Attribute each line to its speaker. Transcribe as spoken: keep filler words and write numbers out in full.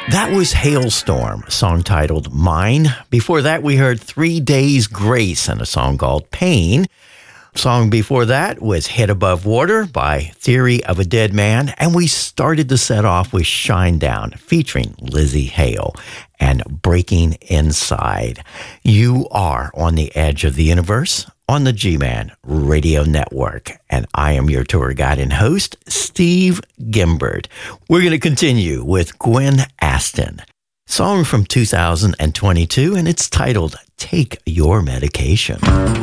Speaker 1: That was Hailstorm, a song titled Mine. Before that, we heard Three Days Grace and a song called Pain. Song before that was Head Above Water by Theory of a Dead Man. And we started the set off with Shinedown featuring Lzzy Hale and Breaking Inside. You are on the edge of the universe on the G-Man Radio Network. And I am your tour guide and host, Steve Gimbert. We're going to continue with Gwen Aston. Song from two thousand twenty-two, and it's titled Take Your Medication.